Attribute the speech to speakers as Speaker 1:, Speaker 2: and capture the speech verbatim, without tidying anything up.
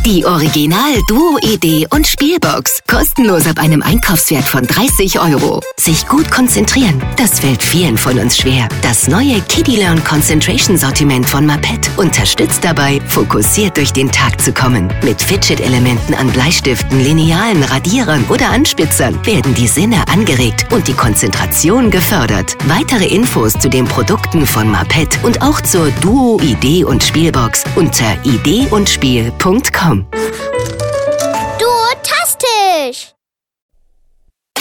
Speaker 1: Die Original-Duo-Idee und Spielbox. Kostenlos ab einem Einkaufswert von dreißig Euro. Sich gut konzentrieren, das fällt vielen von uns schwer. Das neue Kiddie Learn Concentration Sortiment von Maped unterstützt dabei, fokussiert durch den Tag zu kommen. Mit Fidget-Elementen an Bleistiften, Linealen, Radierern oder Anspitzern werden die Sinne angeregt und die Konzentration gefördert. Weitere Infos zu den Produkten von Maped und auch zur Duo-Idee und Spielbox unter idee und spiel punkt com.
Speaker 2: Duotastisch!